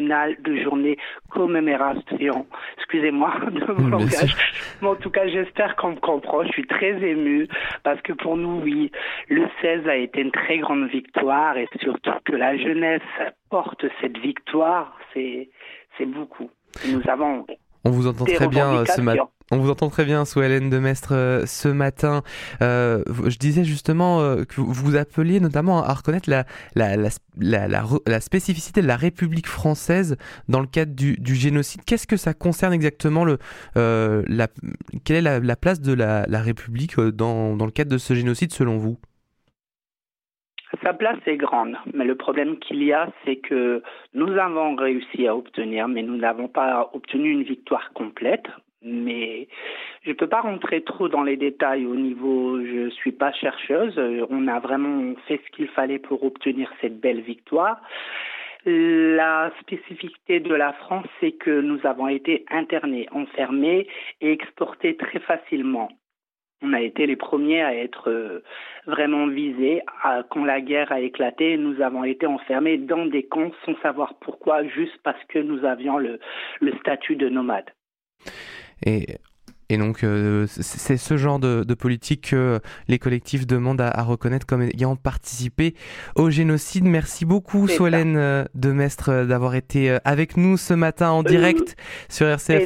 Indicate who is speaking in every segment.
Speaker 1: de journée commémoration. Excusez-moi de mon langage. Mais en tout cas, j'espère qu'on me comprend. Je suis très émue parce que pour nous, oui, le 16 a été une très grande victoire et surtout que la jeunesse porte cette victoire, c'est beaucoup. Nous avons
Speaker 2: On vous entend très bien ce matin. On vous entend très bien, Sue-Hélène Demestre, ce matin. Je disais justement que vous appeliez notamment à reconnaître la spécificité de la République française dans le cadre du génocide. Qu'est-ce que ça concerne exactement quelle est la place de la République dans le cadre de ce génocide selon vous ?
Speaker 1: Sa place est grande, mais le problème qu'il y a, c'est que nous avons réussi à obtenir, mais nous n'avons pas obtenu une victoire complète. Mais je ne peux pas rentrer trop dans les détails au niveau, je ne suis pas chercheuse. On a vraiment fait ce qu'il fallait pour obtenir cette belle victoire. La spécificité de la France, c'est que nous avons été internés, enfermés et exportés très facilement. On a été les premiers à être vraiment visés. Quand la guerre a éclaté, nous avons été enfermés dans des camps sans savoir pourquoi, juste parce que nous avions le statut de nomade.
Speaker 2: Et donc, c'est ce genre de politique que les collectifs demandent à reconnaître comme ayant participé au génocide. Merci beaucoup, Sue-Hélène Demestre, d'avoir été avec nous ce matin en direct sur RCF.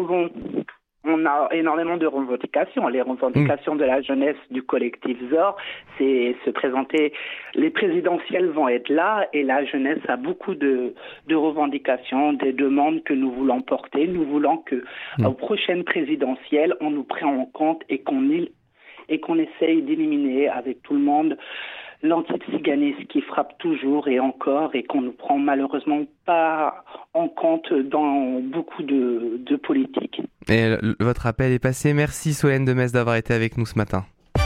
Speaker 1: On a énormément de revendications. Les revendications de la jeunesse du collectif ZOR, c'est se présenter. Les présidentielles vont être là et la jeunesse a beaucoup de revendications, des demandes que nous voulons porter. Nous voulons que aux prochaines présidentielles, on nous prenne en compte et qu'on essaye d'éliminer avec tout le monde l'antipsyganisme qui frappe toujours et encore et qu'on ne prend malheureusement pas en compte dans beaucoup de politiques.
Speaker 2: Et votre appel est passé. Merci Sue-Hélène Demestre d'avoir été avec nous ce matin.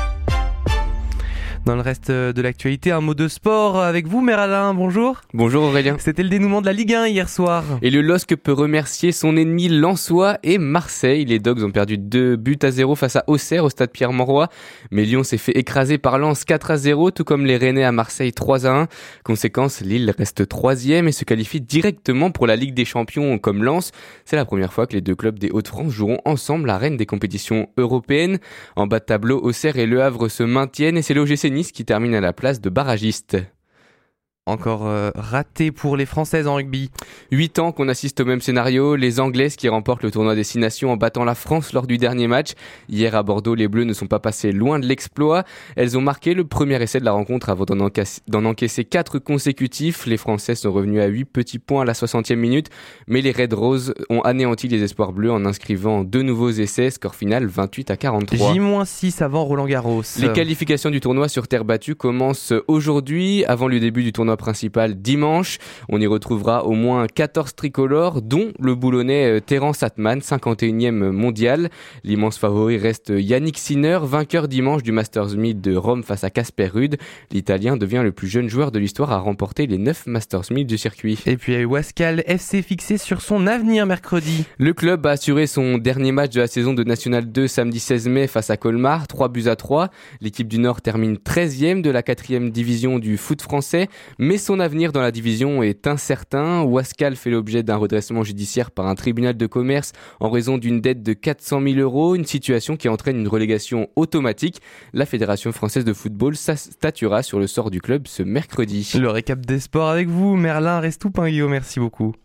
Speaker 2: Dans le reste de l'actualité, un mot de sport avec vous, Meralin, bonjour.
Speaker 3: Bonjour Aurélien.
Speaker 2: C'était le dénouement de la Ligue 1 hier soir.
Speaker 3: Et le LOSC peut remercier son ennemi Lensois et Marseille. Les Dogs ont perdu 2-0 face à Auxerre au stade Pierre-Mauroy. Mais Lyon s'est fait écraser par Lens 4-0, tout comme les Rennais à Marseille 3-1. Conséquence, Lille reste 3e et se qualifie directement pour la Ligue des Champions comme Lens. C'est la première fois que les deux clubs des Hauts-de-France joueront ensemble la reine des compétitions européennes. En bas de tableau, Auxerre et Le Havre se maintiennent et c'est l'OGC Nice qui termine à la place de barragiste.
Speaker 2: Encore raté pour les Françaises en rugby.
Speaker 3: 8 ans qu'on assiste au même scénario, les Anglaises qui remportent le tournoi des 6 nations en battant la France lors du dernier match. Hier à Bordeaux, les Bleus ne sont pas passés loin de l'exploit. Elles ont marqué le premier essai de la rencontre avant d'en encaisser 4 consécutifs. Les Françaises sont revenues à 8 petits points à la 60e minute, mais les Red Roses ont anéanti les espoirs bleus en inscrivant 2 nouveaux essais, score final 28-43.
Speaker 2: J-6 avant Roland-Garros.
Speaker 3: Les qualifications du tournoi sur terre battue commencent aujourd'hui, avant le début du tournoi principal dimanche. On y retrouvera au moins 14 tricolores, dont le Boulonnais Terence Atman, 51e mondial. L'immense favori reste Yannick Sinner, vainqueur dimanche du Masters 1000 de Rome face à Casper Ruud. L'Italien devient le plus jeune joueur de l'histoire à remporter les 9 Masters 1000 du circuit.
Speaker 2: Et puis il y a eu Wascal FC fixé sur son avenir mercredi.
Speaker 3: Le club a assuré son dernier match de la saison de National 2 samedi 16 mai face à Colmar, 3-3. L'équipe du Nord termine 13e de la 4e division du foot français. Mais son avenir dans la division est incertain. Wascal fait l'objet d'un redressement judiciaire par un tribunal de commerce en raison d'une dette de 400 000 €, une situation qui entraîne une relégation automatique. La Fédération française de football statuera sur le sort du club ce mercredi.
Speaker 2: Le récap des sports avec vous, Merlin Restoupin-Guillaume, merci beaucoup.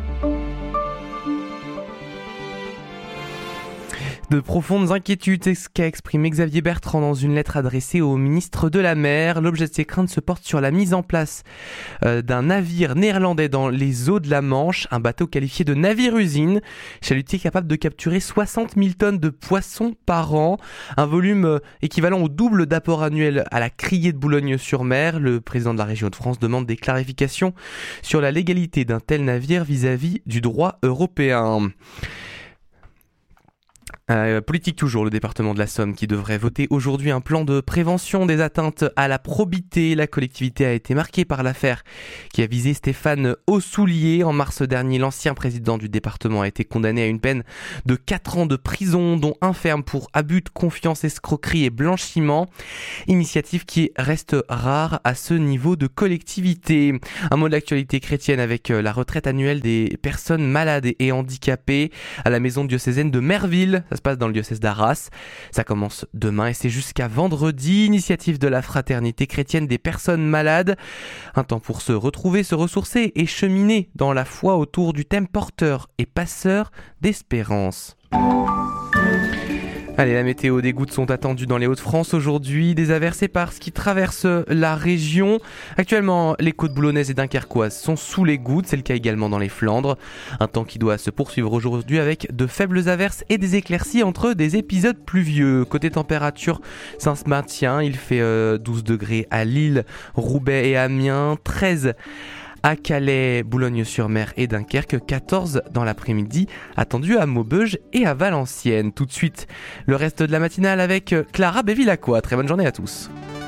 Speaker 2: De profondes inquiétudes, c'est ce qu'a exprimé Xavier Bertrand dans une lettre adressée au ministre de la Mer. L'objet de ses craintes se porte sur la mise en place d'un navire néerlandais dans les eaux de la Manche, un bateau qualifié de navire-usine, chalutier capable de capturer 60 000 tonnes de poissons par an, un volume équivalent au double d'apport annuel à la criée de Boulogne-sur-Mer. Le président de la région de France demande des clarifications sur la légalité d'un tel navire vis-à-vis du droit européen. Politique toujours, le département de la Somme qui devrait voter aujourd'hui un plan de prévention des atteintes à la probité. La collectivité a été marquée par l'affaire qui a visé Stéphane Aussoulier. En mars dernier, l'ancien président du département a été condamné à une peine de 4 ans de prison, dont 1 ferme pour abus de confiance, escroquerie et blanchiment. Initiative qui reste rare à ce niveau de collectivité. Un mot de l'actualité chrétienne avec la retraite annuelle des personnes malades et handicapées à la maison diocésaine de Merville. Ça se passe dans le diocèse d'Arras. Ça commence demain et c'est jusqu'à vendredi. Initiative de la Fraternité chrétienne des personnes malades. Un temps pour se retrouver, se ressourcer et cheminer dans la foi autour du thème porteur et passeur d'espérance. Allez, la météo, des gouttes sont attendues dans les Hauts-de-France aujourd'hui, des averses éparses qui traversent la région. Actuellement, les côtes boulonnaises et dunkerquoises sont sous les gouttes, c'est le cas également dans les Flandres. Un temps qui doit se poursuivre aujourd'hui avec de faibles averses et des éclaircies entre des épisodes pluvieux. Côté température, ça se maintient, il fait 12 degrés à Lille, Roubaix et Amiens, 13 à Calais, Boulogne-sur-Mer et Dunkerque, 14 dans l'après-midi, attendu à Maubeuge et à Valenciennes. Tout de suite, le reste de la matinale avec Clara Bevilacqua. Très bonne journée à tous.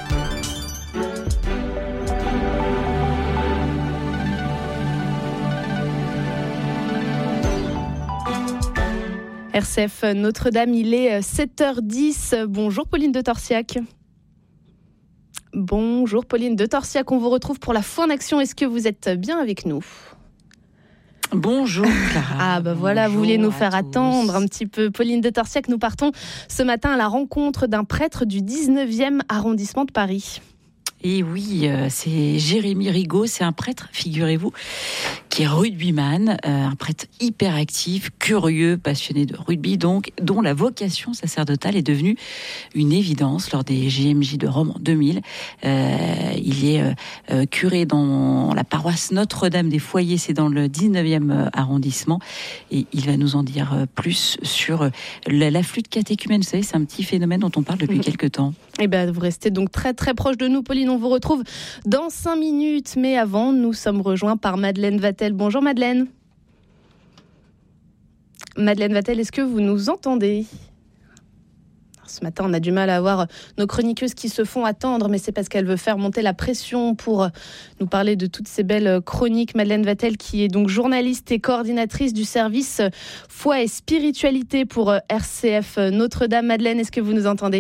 Speaker 4: RCF Notre-Dame, il est 7h10. Bonjour Pauline de Torsiac. Bonjour Pauline de Torsiac, on vous retrouve pour la Foi en Action. Est-ce que vous êtes bien avec nous ?
Speaker 5: Bonjour Clara.
Speaker 4: Ah bah voilà, vous vouliez nous faire attendre un petit peu. Pauline de Torsiac, nous partons ce matin à la rencontre d'un prêtre du 19e arrondissement de Paris.
Speaker 5: Et oui, c'est Jérémy Rigaud, c'est un prêtre, figurez-vous, qui est rugbyman, un prêtre hyper actif, curieux, passionné de rugby, donc, dont la vocation sacerdotale est devenue une évidence lors des JMJ de Rome en 2000. Il est curé dans la paroisse Notre-Dame des Foyers, c'est dans le 19e arrondissement, et il va nous en dire plus sur l'afflux de catéchumènes. Vous savez, c'est un petit phénomène dont on parle depuis quelques temps.
Speaker 4: Eh bien, vous restez donc très très proche de nous, Pauline. On vous retrouve dans 5 minutes. Mais avant, nous sommes rejoints par Madeleine Vatel. Bonjour Madeleine. Madeleine Vatel, est-ce que vous nous entendez ? Ce matin, on a du mal à avoir nos chroniqueuses qui se font attendre, mais c'est parce qu'elle veut faire monter la pression pour nous parler de toutes ces belles chroniques. Madeleine Vatel, qui est donc journaliste et coordinatrice du service Foi et Spiritualité pour RCF Notre-Dame. Madeleine, est-ce que vous nous entendez ?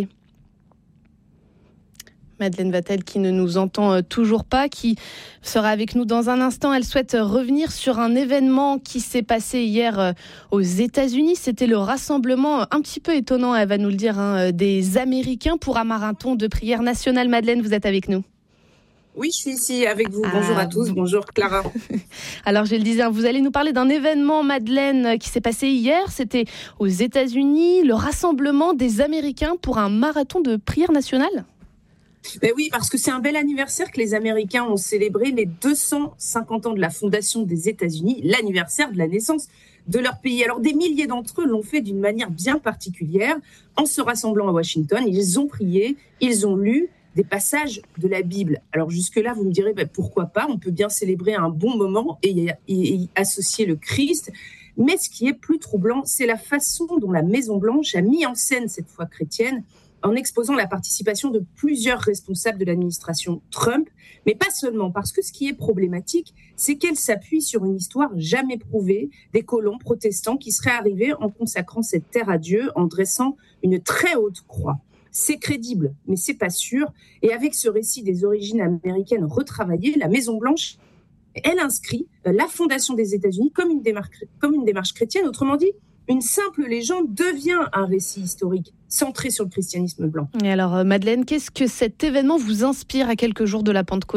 Speaker 4: Madeleine Vatel qui ne nous entend toujours pas, qui sera avec nous dans un instant. Elle souhaite revenir sur un événement qui s'est passé hier aux États-Unis. C'était le rassemblement un petit peu étonnant, elle va nous le dire, des Américains pour un marathon de prière nationale. Madeleine, vous êtes avec nous ?
Speaker 6: Oui, je suis ici avec vous. Bonjour à tous. Bonjour Clara.
Speaker 4: Alors, je le disais, vous allez nous parler d'un événement, Madeleine, qui s'est passé hier. C'était aux États-Unis, le rassemblement des Américains pour un marathon de prière nationale.
Speaker 6: Ben oui, parce que c'est un bel anniversaire que les Américains ont célébré, les 250 ans de la fondation des États-Unis, l'anniversaire de la naissance de leur pays. Alors, des milliers d'entre eux l'ont fait d'une manière bien particulière. En se rassemblant à Washington, ils ont prié, ils ont lu des passages de la Bible. Alors jusque-là, vous me direz, pourquoi pas ? On peut bien célébrer un bon moment et y associer le Christ. Mais ce qui est plus troublant, c'est la façon dont la Maison-Blanche a mis en scène cette foi chrétienne en exposant la participation de plusieurs responsables de l'administration Trump, mais pas seulement, parce que ce qui est problématique, c'est qu'elle s'appuie sur une histoire jamais prouvée des colons protestants qui seraient arrivés en consacrant cette terre à Dieu, en dressant une très haute croix. C'est crédible, mais c'est pas sûr. Et avec ce récit des origines américaines retravaillé, la Maison-Blanche, elle inscrit la fondation des États-Unis comme une démarche chrétienne. Autrement dit, une simple légende devient un récit historique centré sur le christianisme blanc.
Speaker 4: Et alors, Madeleine, qu'est-ce que cet événement vous inspire à quelques jours de la Pentecôte ?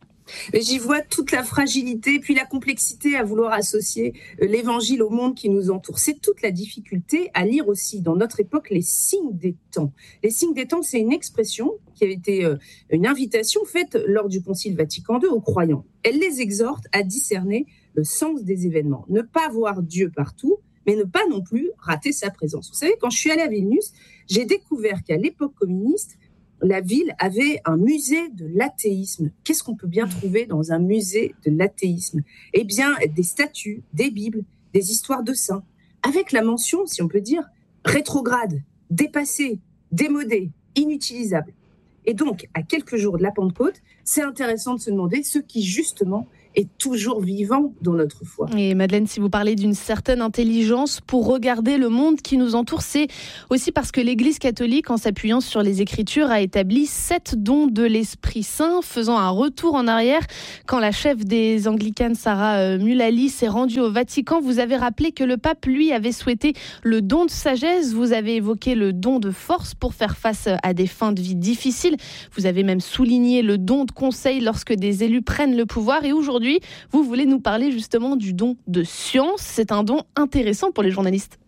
Speaker 6: J'y vois toute la fragilité, puis la complexité à vouloir associer l'évangile au monde qui nous entoure. C'est toute la difficulté à lire aussi dans notre époque les signes des temps. Les signes des temps, c'est une expression qui a été une invitation faite lors du Concile Vatican II aux croyants. Elle les exhorte à discerner le sens des événements, ne pas voir Dieu partout, mais ne pas non plus rater sa présence. Vous savez, quand je suis allée à Vilnius, j'ai découvert qu'à l'époque communiste, la ville avait un musée de l'athéisme. Qu'est-ce qu'on peut bien trouver dans un musée de l'athéisme ? Eh bien, des statues, des bibles, des histoires de saints, avec la mention, si on peut dire, rétrograde, dépassé, démodé, inutilisable. Et donc, à quelques jours de la Pentecôte, c'est intéressant de se demander ce qui, justement, est toujours vivant dans notre foi.
Speaker 4: Et Madeleine, si vous parlez d'une certaine intelligence pour regarder le monde qui nous entoure, c'est aussi parce que l'Église catholique, en s'appuyant sur les Écritures, a établi 7 dons de l'Esprit Saint, faisant un retour en arrière. Quand la chef des Anglicanes, Sarah Mullally, s'est rendue au Vatican, vous avez rappelé que le pape, lui, avait souhaité le don de sagesse. Vous avez évoqué le don de force pour faire face à des fins de vie difficiles. Vous avez même souligné le don de conseil lorsque des élus prennent le pouvoir. Et aujourd'hui, vous voulez nous parler justement du don de science. C'est un don intéressant pour les journalistes.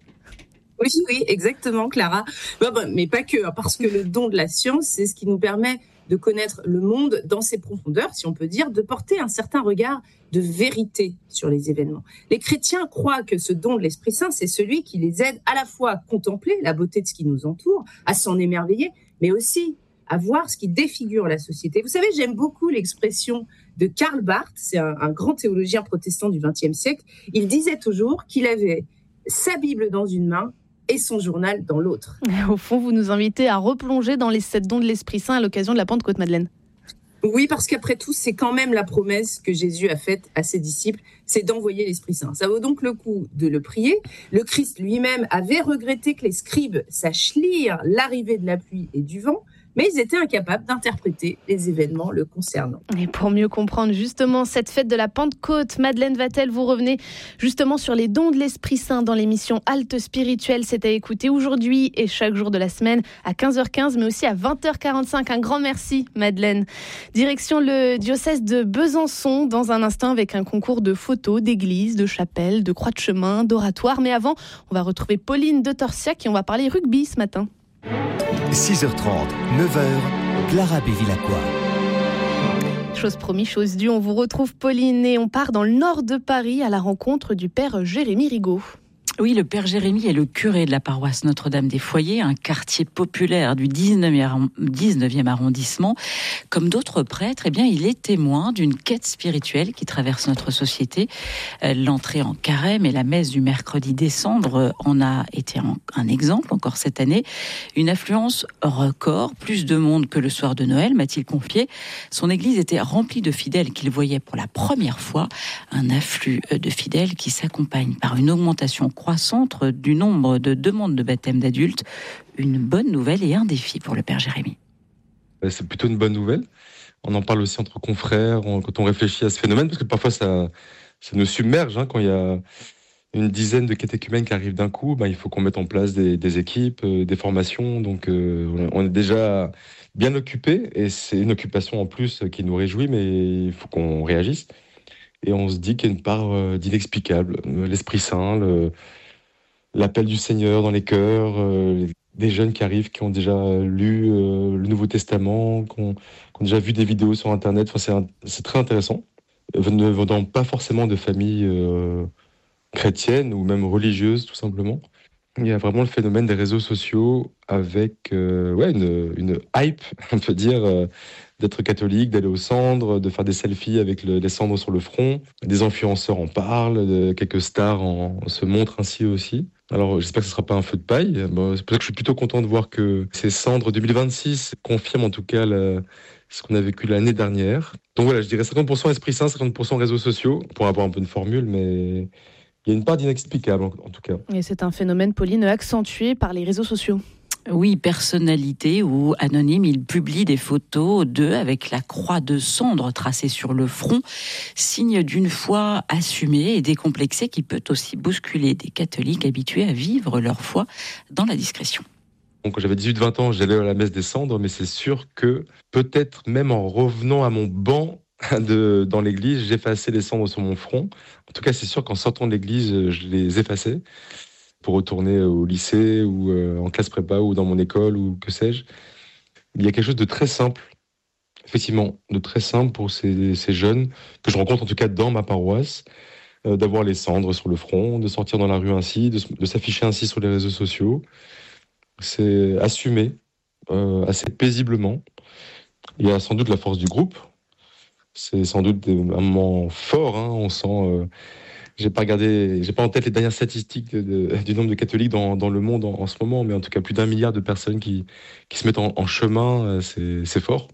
Speaker 6: Oui, exactement, Clara. Mais pas que, parce que le don de la science, c'est ce qui nous permet de connaître le monde dans ses profondeurs, si on peut dire, de porter un certain regard de vérité sur les événements. Les chrétiens croient que ce don de l'Esprit Saint, c'est celui qui les aide à la fois à contempler la beauté de ce qui nous entoure, à s'en émerveiller, mais aussi à voir ce qui défigure la société. Vous savez, j'aime beaucoup l'expression de Karl Barth, c'est un grand théologien protestant du XXe siècle. Il disait toujours qu'il avait sa Bible dans une main et son journal dans l'autre.
Speaker 4: Au fond, vous nous invitez à replonger dans les 7 dons de l'Esprit Saint à l'occasion de la Pentecôte, Madeleine.
Speaker 6: Oui, parce qu'après tout, c'est quand même la promesse que Jésus a faite à ses disciples, c'est d'envoyer l'Esprit Saint. Ça vaut donc le coup de le prier. Le Christ lui-même avait regretté que les scribes sachent lire l'arrivée de la pluie et du vent, mais ils étaient incapables d'interpréter les événements le concernant.
Speaker 4: Et pour mieux comprendre justement cette fête de la Pentecôte, Madeleine Vatel, vous revenez justement sur les dons de l'Esprit Saint dans l'émission Halte Spirituelle. C'est à écouter aujourd'hui et chaque jour de la semaine à 15h15, mais aussi à 20h45. Un grand merci, Madeleine. Direction le diocèse de Besançon, dans un instant avec un concours de photos, d'églises, de chapelles, de croix de chemin, d'oratoires. Mais avant, on va retrouver Pauline de Torsiac et on va parler rugby ce matin.
Speaker 7: 6h30, 9h, Clara Bévilacqua.
Speaker 4: Chose promis, chose due, on vous retrouve Pauline et on part dans le nord de Paris à la rencontre du père Jérémy Rigaud.
Speaker 5: Oui, le père Jérémy est le curé de la paroisse Notre-Dame-des-Foyers, un quartier populaire du 19e arrondissement. Comme d'autres prêtres, eh bien, il est témoin d'une quête spirituelle qui traverse notre société. L'entrée en carême et la messe du mercredi des cendres en a été un exemple encore cette année. Une affluence record, plus de monde que le soir de Noël, m'a-t-il confié. Son église était remplie de fidèles qu'il voyait pour la première fois. Un afflux de fidèles qui s'accompagne par une augmentation croissante du nombre de demandes de baptême d'adultes. Une bonne nouvelle et un défi pour le père Jérémy.
Speaker 8: C'est plutôt une bonne nouvelle. On en parle aussi entre confrères quand on réfléchit à ce phénomène, parce que parfois ça nous submerge quand il y a une dizaine de catéchumènes qui arrivent d'un coup. Il faut qu'on mette en place des équipes, des formations. Donc on est déjà bien occupé et c'est une occupation en plus qui nous réjouit, mais il faut qu'on réagisse. Et on se dit qu'il y a une part d'inexplicable. L'Esprit Saint, l'appel du Seigneur dans les cœurs, des jeunes qui arrivent, qui ont déjà lu le Nouveau Testament, qui ont déjà vu des vidéos sur Internet. Enfin, c'est très intéressant. Ne venant pas forcément de familles chrétiennes ou même religieuses, tout simplement. Il y a vraiment le phénomène des réseaux sociaux avec une hype, on peut dire, d'être catholique, d'aller aux cendres, de faire des selfies avec les cendres sur le front. Des influenceurs en parlent, quelques stars se montrent ainsi aussi. Alors j'espère que ce ne sera pas un feu de paille. C'est pour ça que je suis plutôt content de voir que ces cendres 2026 confirment en tout cas ce qu'on a vécu l'année dernière. Donc voilà, je dirais 50% Esprit Saint, 50% réseaux sociaux, pour avoir un peu une formule, mais il y a une part d'inexplicable en tout cas.
Speaker 4: Et c'est un phénomène, Pauline, accentué par les réseaux sociaux.
Speaker 5: Oui, personnalité ou anonyme, il publie des photos d'eux avec la croix de cendre tracée sur le front, signe d'une foi assumée et décomplexée qui peut aussi bousculer des catholiques habitués à vivre leur foi dans la discrétion.
Speaker 8: Donc, quand j'avais 18-20 ans, j'allais à la messe des cendres, mais c'est sûr que peut-être même en revenant à mon banc dans l'église, j'effaçais les cendres sur mon front. En tout cas, c'est sûr qu'en sortant de l'église, je les effaçais pour retourner au lycée ou en classe prépa ou dans mon école ou que sais-je. Il y a quelque chose de très simple, effectivement, de très simple pour ces jeunes que je rencontre en tout cas dans ma paroisse, d'avoir les cendres sur le front, de sortir dans la rue ainsi, de s'afficher ainsi sur les réseaux sociaux. C'est assumé assez paisiblement. Il y a sans doute la force du groupe. C'est sans doute un moment fort. On sent J'ai pas en tête les dernières statistiques du nombre de catholiques dans le monde en ce moment, mais en tout cas plus d'1 milliard de personnes qui se mettent en chemin, c'est fort.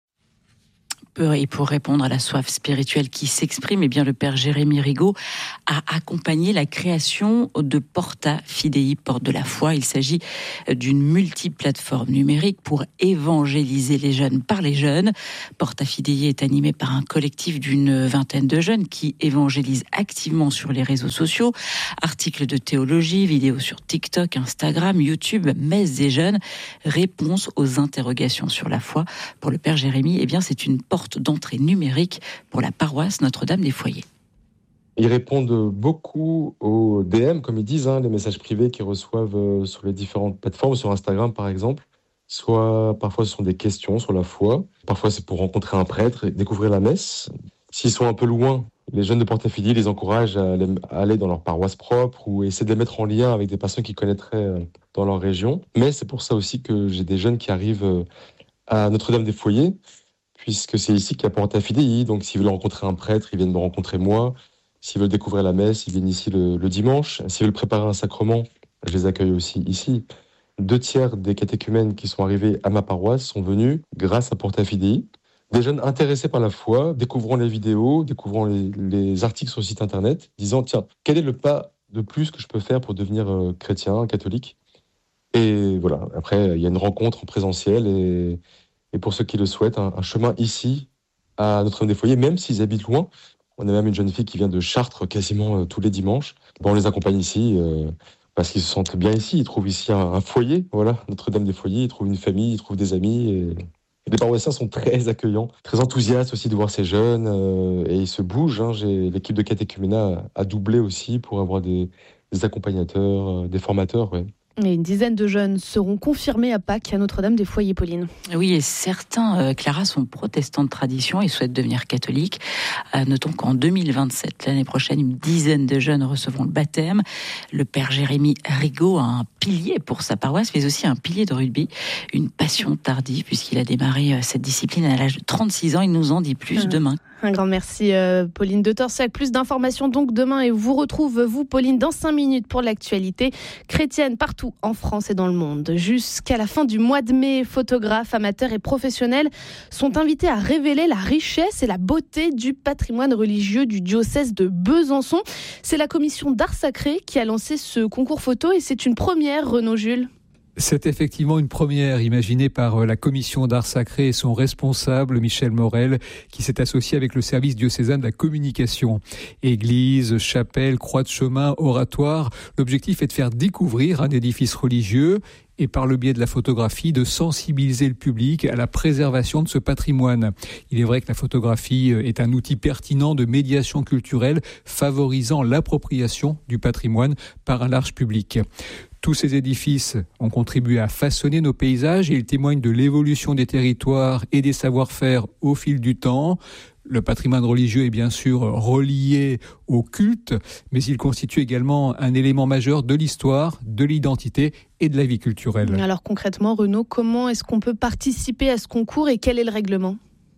Speaker 5: Et pour répondre à la soif spirituelle qui s'exprime, eh bien le père Jérémy Rigaud a accompagné la création de Porta Fidei, porte de la foi. Il s'agit d'une multiplateforme numérique pour évangéliser les jeunes par les jeunes. Porta Fidei est animé par un collectif d'une vingtaine de jeunes qui évangélisent activement sur les réseaux sociaux. Articles de théologie, vidéos sur TikTok, Instagram, YouTube, messes des jeunes, réponses aux interrogations sur la foi. Pour le père Jérémy, eh bien c'est une porte d'entrée numérique pour la paroisse Notre-Dame-des-Foyers.
Speaker 8: Ils répondent beaucoup aux DM, comme ils disent, les messages privés qu'ils reçoivent sur les différentes plateformes, sur Instagram par exemple. Soit parfois ce sont des questions sur la foi, parfois c'est pour rencontrer un prêtre et découvrir la messe. S'ils sont un peu loin, les jeunes de Porta Fidei les encouragent à aller dans leur paroisse propre ou essayer de les mettre en lien avec des personnes qu'ils connaîtraient dans leur région. Mais c'est pour ça aussi que j'ai des jeunes qui arrivent à Notre-Dame-des-Foyers, puisque c'est ici qu'il y a Porta Fidei. Donc s'ils veulent rencontrer un prêtre, ils viennent me rencontrer moi. S'ils veulent découvrir la messe, ils viennent ici le dimanche. S'ils veulent préparer un sacrement, je les accueille aussi ici. 2/3 des catéchumènes qui sont arrivés à ma paroisse sont venus grâce à Porta Fidei. Des jeunes intéressés par la foi, découvrant les vidéos, découvrant les articles sur le site internet, disant tiens, quel est le pas de plus que je peux faire pour devenir chrétien, catholique ? Et voilà, après il y a une rencontre en présentiel et pour ceux qui le souhaitent, un chemin ici, à Notre-Dame-des-Foyers, même s'ils habitent loin. On a même une jeune fille qui vient de Chartres quasiment tous les dimanches. On les accompagne ici parce qu'ils se sentent bien ici. Ils trouvent ici un foyer, voilà, Notre-Dame-des-Foyers. Ils trouvent une famille, ils trouvent des amis. Et les paroissiens sont très accueillants, très enthousiastes aussi de voir ces jeunes. Et ils se bougent. L'équipe de catéchuménat a doublé aussi pour avoir des accompagnateurs, des formateurs, ouais.
Speaker 4: Et une dizaine de jeunes seront confirmés à Pâques à Notre-Dame-des-Foyers, Pauline.
Speaker 5: Oui, et certains, Clara, sont protestants de tradition et souhaitent devenir catholiques. Notons qu'en 2027, l'année prochaine, une dizaine de jeunes recevront le baptême. Le père Jérémy Rigaud a un pilier pour sa paroisse, mais aussi un pilier de rugby, une passion tardive, puisqu'il a démarré cette discipline à l'âge de 36 ans. Il nous en dit plus demain.
Speaker 4: Un grand merci, Pauline de Torsac. Plus d'informations donc demain et vous retrouve, vous, Pauline, dans 5 minutes pour l'actualité chrétienne partout en France et dans le monde. Jusqu'à la fin du mois de mai, photographes, amateurs et professionnels sont invités à révéler la richesse et la beauté du patrimoine religieux du diocèse de Besançon. C'est la commission d'art sacré qui a lancé ce concours photo et c'est une première, Renaud Jules.
Speaker 9: C'est effectivement une première imaginée par la commission d'art sacré et son responsable Michel Morel qui s'est associé avec le service diocésain de la communication. Église, chapelle, croix de chemin, oratoire, l'objectif est de faire découvrir un édifice religieux et par le biais de la photographie, de sensibiliser le public à la préservation de ce patrimoine. Il est vrai que la photographie est un outil pertinent de médiation culturelle favorisant l'appropriation du patrimoine par un large public. Tous ces édifices ont contribué à façonner nos paysages et ils témoignent de l'évolution des territoires et des savoir-faire au fil du temps. Le patrimoine religieux est bien sûr relié au culte, mais il constitue également un élément majeur de l'histoire, de l'identité et de la vie culturelle.
Speaker 4: Alors concrètement, Renaud, comment est-ce qu'on peut participer à ce concours et quel est le règlement ?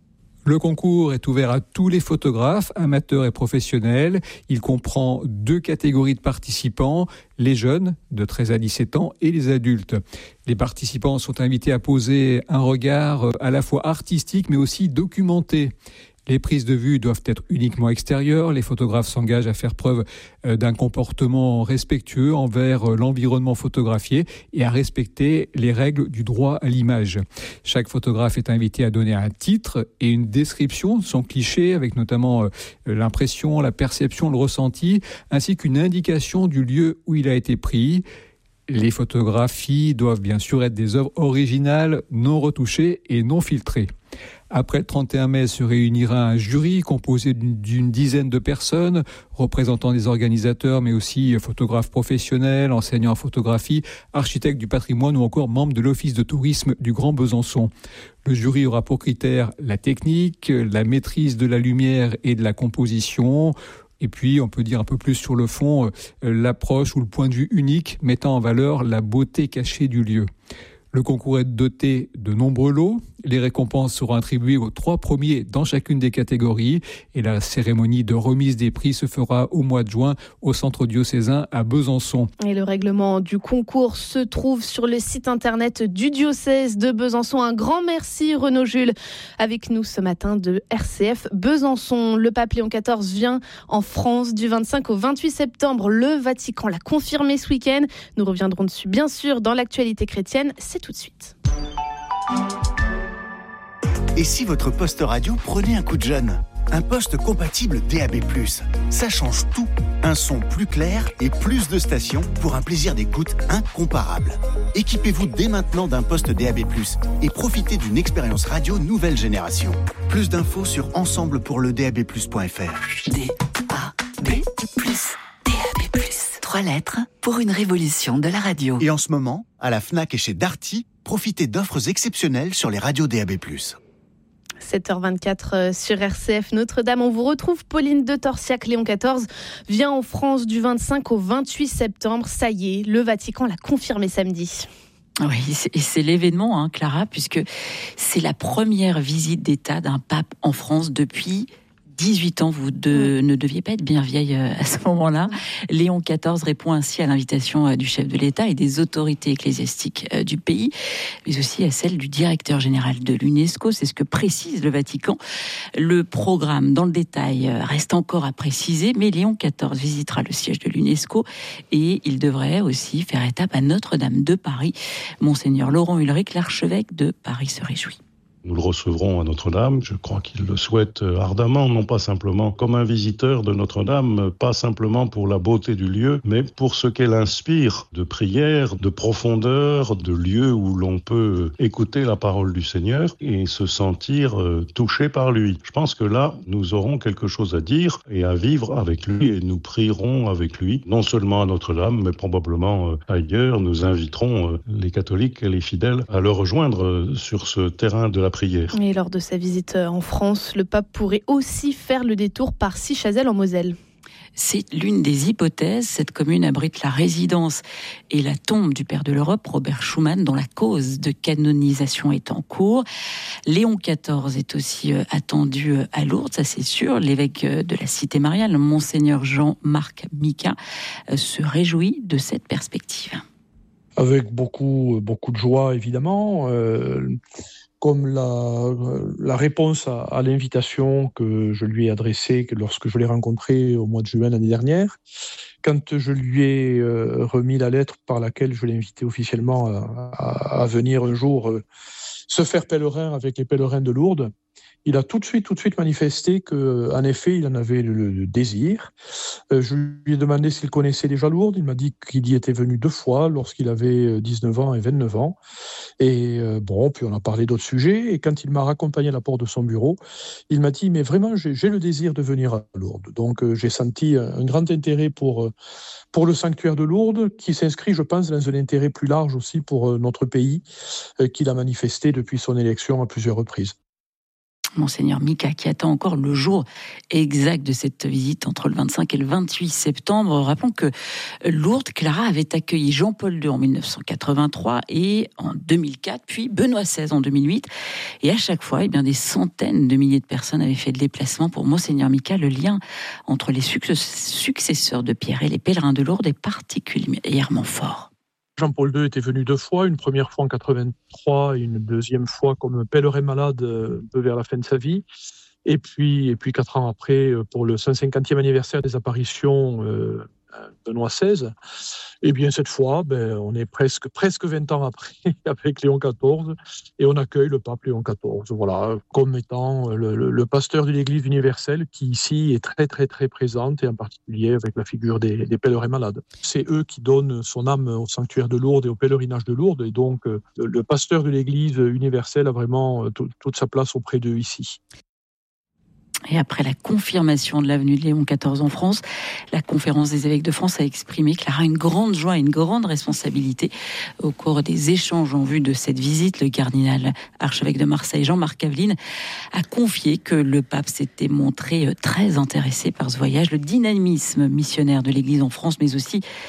Speaker 9: Le concours est ouvert à tous les photographes, amateurs et professionnels. Il comprend 2 catégories de participants, les jeunes de 13 à 17 ans et les adultes. Les participants sont invités à poser un regard à la fois artistique mais aussi documenté. Les prises de vue doivent être uniquement extérieures. Les photographes s'engagent à faire preuve d'un comportement respectueux envers l'environnement photographié et à respecter les règles du droit à l'image. Chaque photographe est invité à donner un titre et une description de son cliché avec notamment l'impression, la perception, le ressenti, ainsi qu'une indication du lieu où il a été pris. Les photographies doivent bien sûr être des œuvres originales, non retouchées et non filtrées. Après le 31 mai se réunira un jury composé d'une dizaine de personnes, représentant des organisateurs, mais aussi photographes professionnels, enseignants en photographie, architectes du patrimoine ou encore membres de l'Office de tourisme du Grand Besançon. Le jury aura pour critère la technique, la maîtrise de la lumière et de la composition. Et puis, on peut dire un peu plus sur le fond, l'approche ou le point de vue unique mettant en valeur la beauté cachée du lieu. Le concours est doté de nombreux lots. Les récompenses seront attribuées aux 3 premiers dans chacune des catégories. Et la cérémonie de remise des prix se fera au mois de juin au centre diocésain à Besançon.
Speaker 4: Et le règlement du concours se trouve sur le site internet du diocèse de Besançon. Un grand merci Renaud Jules avec nous ce matin de RCF Besançon. Le pape Léon XIV vient en France du 25 au 28 septembre. Le Vatican l'a confirmé ce week-end. Nous reviendrons dessus bien sûr dans l'actualité chrétienne. C'est tout de suite.
Speaker 7: Et si votre poste radio prenait un coup de jeune ? Un poste compatible DAB+. Ça change tout. Un son plus clair et plus de stations pour un plaisir d'écoute incomparable. Équipez-vous dès maintenant d'un poste DAB+, et profitez d'une expérience radio nouvelle génération. Plus d'infos sur ensemblepourledab+.fr.
Speaker 10: DAB+. 3 lettres pour une révolution de la radio.
Speaker 7: Et en ce moment, à la Fnac et chez Darty, profitez d'offres exceptionnelles sur les radios DAB+.
Speaker 4: 7h24 sur RCF Notre-Dame. On vous retrouve Pauline de Torsiac. Léon XIV vient en France du 25 au 28 septembre. Ça y est, le Vatican l'a confirmé samedi.
Speaker 5: Oui, et c'est l'événement, Clara, puisque c'est la première visite d'État d'un pape en France depuis 18 ans, vous ne deviez pas être bien vieille à ce moment-là. Léon XIV répond ainsi à l'invitation du chef de l'État et des autorités ecclésiastiques du pays, mais aussi à celle du directeur général de l'UNESCO. C'est ce que précise le Vatican. Le programme, dans le détail, reste encore à préciser, mais Léon XIV visitera le siège de l'UNESCO et il devrait aussi faire étape à Notre-Dame de Paris. Monseigneur Laurent Ulrich, l'archevêque de Paris, se réjouit.
Speaker 11: Nous le recevrons à Notre-Dame, je crois qu'il le souhaite ardemment, non pas simplement comme un visiteur de Notre-Dame, pas simplement pour la beauté du lieu, mais pour ce qu'elle inspire de prière, de profondeur, de lieu où l'on peut écouter la parole du Seigneur et se sentir touché par lui. Je pense que là, nous aurons quelque chose à dire et à vivre avec lui et nous prierons avec lui, non seulement à Notre-Dame, mais probablement ailleurs. Nous inviterons les catholiques et les fidèles à le rejoindre sur ce terrain de la prière.
Speaker 4: Et lors de sa visite en France, le pape pourrait aussi faire le détour par Sichazel en Moselle.
Speaker 5: C'est l'une des hypothèses. Cette commune abrite la résidence et la tombe du père de l'Europe, Robert Schuman, dont la cause de canonisation est en cours. Léon XIV est aussi attendu à Lourdes, ça c'est sûr. L'évêque de la Cité Mariale, Monseigneur Jean-Marc Mica, se réjouit de cette perspective.
Speaker 12: Avec beaucoup de joie, évidemment. Comme la réponse à l'invitation que je lui ai adressée lorsque je l'ai rencontré au mois de juin l'année dernière, quand je lui ai remis la lettre par laquelle je l'ai invité officiellement à venir un jour se faire pèlerin avec les pèlerins de Lourdes, il a tout de suite manifesté qu'en effet, il en avait le désir. Je lui ai demandé s'il connaissait déjà Lourdes. Il m'a dit qu'il y était venu 2 fois, lorsqu'il avait 19 ans et 29 ans. Et puis on a parlé d'autres sujets. Et quand il m'a raccompagné à la porte de son bureau, il m'a dit « Mais vraiment, j'ai le désir de venir à Lourdes. » Donc j'ai senti un grand intérêt pour le sanctuaire de Lourdes, qui s'inscrit, je pense, dans un intérêt plus large aussi pour notre pays, qu'il a manifesté depuis son élection à plusieurs reprises.
Speaker 5: Monseigneur Mica, qui attend encore le jour exact de cette visite entre le 25 et le 28 septembre. Rappelons que Lourdes, Clara, avait accueilli Jean-Paul II en 1983 et en 2004, puis Benoît XVI en 2008. Et à chaque fois, des centaines de milliers de personnes avaient fait le déplacement. Pour Monseigneur Mica, le lien entre les successeurs de Pierre et les pèlerins de Lourdes est particulièrement fort.
Speaker 12: Jean-Paul II était venu 2 fois, une première fois en 83 et une deuxième fois comme pèlerin malade un peu vers la fin de sa vie. Et puis 4 ans après, pour le 150e anniversaire des apparitions Benoît XVI. Et bien cette fois, on est presque 20 ans après avec Léon XIV et on accueille le pape Léon XIV, voilà, comme étant le pasteur de l'Église universelle qui ici est très très très présente et en particulier avec la figure des pèlerins malades. C'est eux qui donnent son âme au sanctuaire de Lourdes et au pèlerinage de Lourdes et donc le pasteur de l'Église universelle a vraiment toute sa place auprès d'eux ici.
Speaker 5: Et après la confirmation de l'avenue de Léon XIV en France, la conférence des évêques de France a exprimé, Clara, une grande joie et une grande responsabilité. Au cours des échanges en vue de cette visite, le cardinal archevêque de Marseille, Jean-Marc Aveline, a confié que le pape s'était montré très intéressé par ce voyage, le dynamisme missionnaire de l'Église en France, mais aussi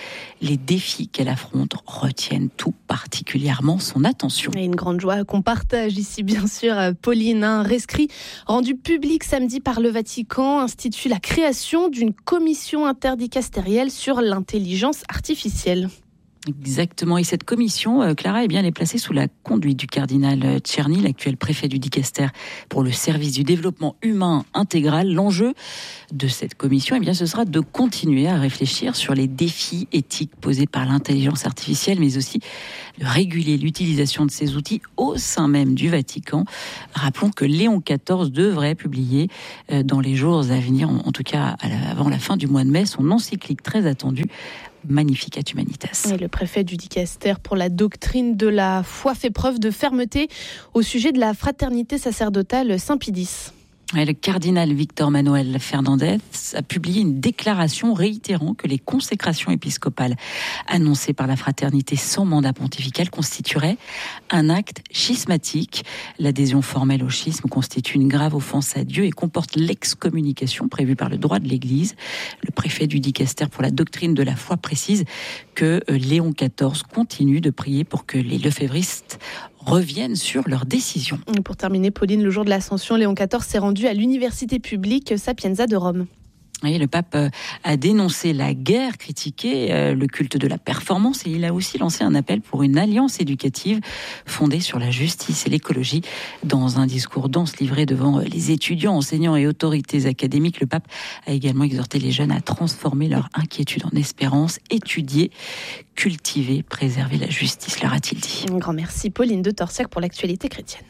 Speaker 5: les défis qu'elle affronte retiennent tout particulièrement son attention.
Speaker 4: Et une grande joie qu'on partage ici, bien sûr, Pauline. Un rescrit rendu public samedi par le Vatican institue la création d'une commission interdicastérielle sur l'intelligence artificielle.
Speaker 5: Exactement. Et cette commission, Clara, elle est placée sous la conduite du cardinal Czerny, l'actuel préfet du dicastère pour le service du développement humain intégral. L'enjeu de cette commission, ce sera de continuer à réfléchir sur les défis éthiques posés par l'intelligence artificielle, mais aussi de réguler l'utilisation de ces outils au sein même du Vatican. Rappelons que Léon XIV devrait publier dans les jours à venir, en tout cas avant la fin du mois de mai, son encyclique très attendue, Magnificat Humanitas.
Speaker 4: Et le préfet du dicastère pour la doctrine de la foi fait preuve de fermeté au sujet de la fraternité sacerdotale Saint-Pie X.
Speaker 5: Le cardinal Victor Manuel Fernandez a publié une déclaration réitérant que les consécrations épiscopales annoncées par la fraternité sans mandat pontifical constitueraient un acte schismatique. L'adhésion formelle au schisme constitue une grave offense à Dieu et comporte l'excommunication prévue par le droit de l'Église. Le préfet du dicastère pour la doctrine de la foi précise que Léon XIV continue de prier pour que les lefévristes reviennent sur leurs décisions.
Speaker 4: Et pour terminer, Pauline, le jour de l'Ascension, Léon XIV s'est rendu à l'université publique Sapienza de Rome.
Speaker 5: Oui, le pape a dénoncé la guerre, critiqué le culte de la performance et il a aussi lancé un appel pour une alliance éducative fondée sur la justice et l'écologie. Dans un discours dense livré devant les étudiants, enseignants et autorités académiques, le pape a également exhorté les jeunes à transformer leur inquiétude en espérance, étudier, cultiver, préserver la justice, leur a-t-il dit.
Speaker 4: Un grand merci Pauline de Torsiac pour l'actualité chrétienne.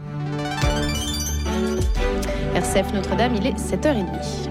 Speaker 4: RCF Notre-Dame, il est 7h30.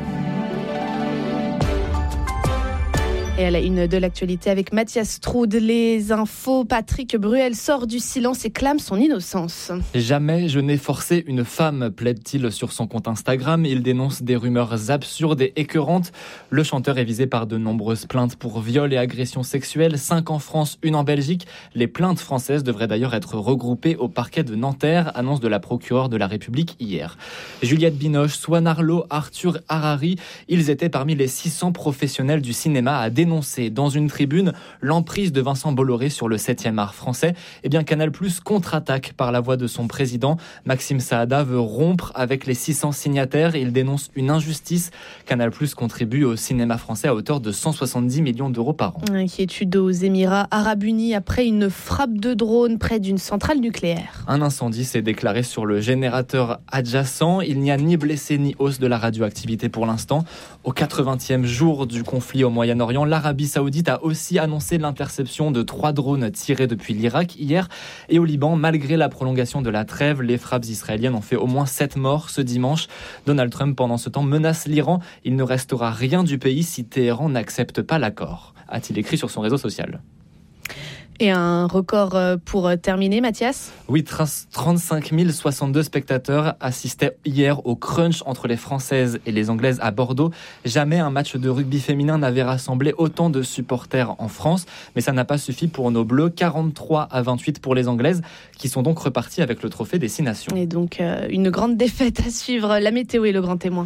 Speaker 4: Et à la une de l'actualité avec Mathias Strud, les infos, Patrick Bruel sort du silence et clame son innocence.
Speaker 13: Jamais je n'ai forcé une femme, plaide-t-il sur son compte Instagram. Il dénonce des rumeurs absurdes et écœurantes. Le chanteur est visé par de nombreuses plaintes pour viol et agressions sexuelles, 5 en France, 1 en Belgique. Les plaintes françaises devraient d'ailleurs être regroupées au parquet de Nanterre, annonce de la procureure de la République hier. Juliette Binoche, Swan Arlo, Arthur Harari, ils étaient parmi les 600 professionnels du cinéma à dénoncer dans une tribune l'emprise de Vincent Bolloré sur le 7e art français. Canal+ contre-attaque par la voix de son président. Maxime Saada veut rompre avec les 600 signataires. Il dénonce une injustice. Canal+ contribue au cinéma français à hauteur de 170 millions d'euros par an.
Speaker 4: Inquiétude aux Émirats Arabes Unis après une frappe de drone près d'une centrale nucléaire.
Speaker 13: Un incendie s'est déclaré sur le générateur adjacent. Il n'y a ni blessés ni hausse de la radioactivité pour l'instant. Au 80e jour du conflit au Moyen-Orient, l'Arabie Saoudite a aussi annoncé l'interception de 3 drones tirés depuis l'Irak hier. Et au Liban, malgré la prolongation de la trêve, les frappes israéliennes ont fait au moins 7 morts ce dimanche. Donald Trump, pendant ce temps, menace l'Iran. Il ne restera rien du pays si Téhéran n'accepte pas l'accord, a-t-il écrit sur son réseau social.
Speaker 4: Et un record pour terminer, Mathias ?
Speaker 13: Oui, 35 062 spectateurs assistaient hier au crunch entre les Françaises et les Anglaises à Bordeaux. Jamais un match de rugby féminin n'avait rassemblé autant de supporters en France. Mais ça n'a pas suffi pour nos Bleus, 43-28 pour les Anglaises, qui sont donc reparties avec le trophée des 6 nations.
Speaker 4: Et donc, une grande défaite à suivre. La météo est le grand témoin.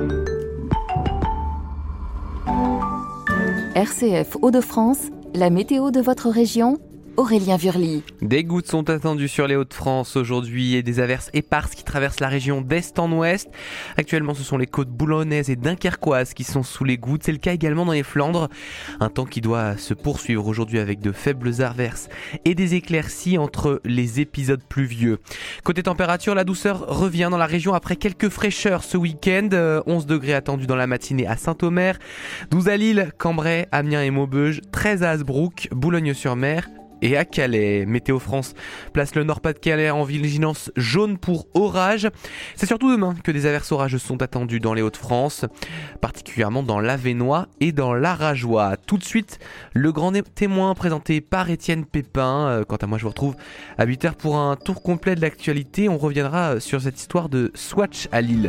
Speaker 14: RCF Hauts-de-France, la météo de votre région, Aurélien Vurly.
Speaker 2: Des gouttes sont attendues sur les Hauts-de-France aujourd'hui et des averses éparses qui traversent la région d'est en ouest. Actuellement, ce sont les côtes boulonnaises et dunkerquoises qui sont sous les gouttes. C'est le cas également dans les Flandres. Un temps qui doit se poursuivre aujourd'hui avec de faibles averses et des éclaircies entre les épisodes pluvieux. Côté température, la douceur revient dans la région après quelques fraîcheurs ce week-end. 11 degrés attendus dans la matinée à Saint-Omer, 12 à Lille, Cambrai, Amiens et Maubeuge, 13 à Hasbrook, Boulogne-sur-Mer et à Calais. Météo France place le Nord-Pas-de-Calais en vigilance jaune pour orage. C'est surtout demain que des averses orageuses sont attendues dans les Hauts-de-France, particulièrement dans l'Avesnois et dans l'Arageois. Tout de suite, le grand témoin présenté par Étienne Pépin. Quant à moi, je vous retrouve à 8h pour un tour complet de l'actualité. On reviendra sur cette histoire de Swatch à Lille.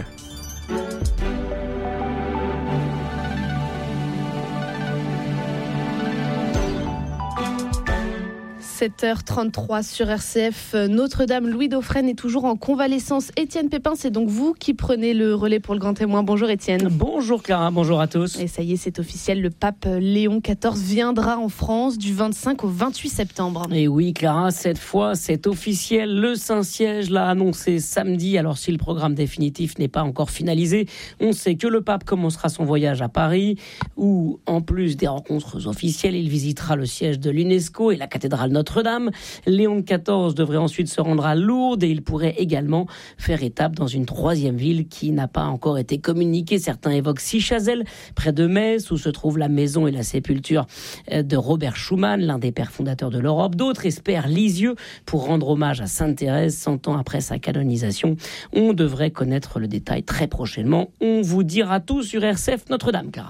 Speaker 4: 7h33 sur RCF. Notre-Dame, Louis Dauphren est toujours en convalescence. Étienne Pépin, c'est donc vous qui prenez le relais pour le Grand Témoin. Bonjour Étienne.
Speaker 15: Bonjour Clara, bonjour à tous.
Speaker 4: Et ça y est, c'est officiel, le pape Léon XIV viendra en France du 25 au 28 septembre.
Speaker 15: Et oui Clara, cette fois c'est officiel. Le Saint-Siège l'a annoncé samedi. Alors si le programme définitif n'est pas encore finalisé, on sait que le pape commencera son voyage à Paris, où en plus des rencontres officielles, il visitera le siège de l'UNESCO et la cathédrale Notre-Dame. Léon XIV devrait ensuite se rendre à Lourdes et il pourrait également faire étape dans une troisième ville qui n'a pas encore été communiquée. Certains évoquent Sichazel, près de Metz, où se trouve la maison et la sépulture de Robert Schuman, l'un des pères fondateurs de l'Europe. D'autres espèrent Lisieux pour rendre hommage à Sainte Thérèse 100 ans après sa canonisation. On devrait connaître le détail très prochainement. On vous dira tout sur RCF Notre-Dame, Clara.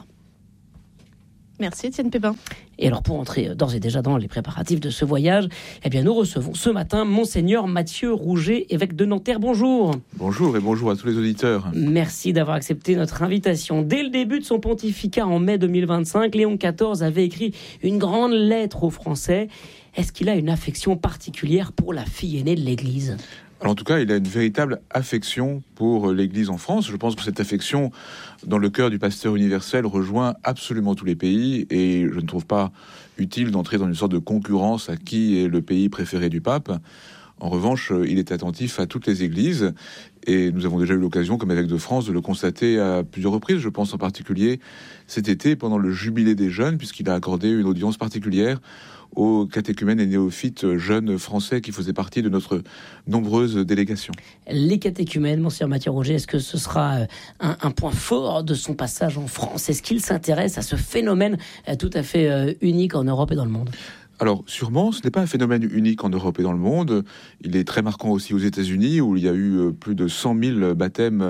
Speaker 4: Merci Étienne Pépin.
Speaker 15: Et alors pour entrer d'ores et déjà dans les préparatifs de ce voyage, eh bien nous recevons ce matin Monseigneur Mathieu Rouget, évêque de Nanterre. Bonjour.
Speaker 16: Bonjour et bonjour à tous les auditeurs.
Speaker 15: Merci d'avoir accepté notre invitation. Dès le début de son pontificat en mai 2025, Léon XIV avait écrit une grande lettre aux Français. Est-ce qu'il a une affection particulière pour la fille aînée de l'Église ?
Speaker 16: Alors en tout cas, il a une véritable affection pour l'Église en France. Je pense que cette affection, dans le cœur du pasteur universel, rejoint absolument tous les pays. Et je ne trouve pas utile d'entrer dans une sorte de concurrence à qui est le pays préféré du pape. En revanche, il est attentif à toutes les églises. Et nous avons déjà eu l'occasion, comme évêque de France, de le constater à plusieurs reprises. Je pense en particulier cet été, pendant le Jubilé des jeunes, puisqu'il a accordé une audience particulière aux catéchumènes et néophytes jeunes français qui faisaient partie de notre nombreuse délégation.
Speaker 15: Les catéchumènes, Monseigneur Mathieu Rouget, est-ce que ce sera un point fort de son passage en France ? Est-ce qu'il s'intéresse à ce phénomène tout à fait unique en Europe et dans le monde ?
Speaker 16: Alors, sûrement, ce n'est pas un phénomène unique en Europe et dans le monde. Il est très marquant aussi aux États-Unis, où il y a eu plus de 100 000 baptêmes